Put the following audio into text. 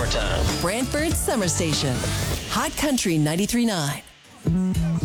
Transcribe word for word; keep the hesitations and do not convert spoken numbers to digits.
summertime. Brantford Summer Station. Hot Country ninety-three point nine.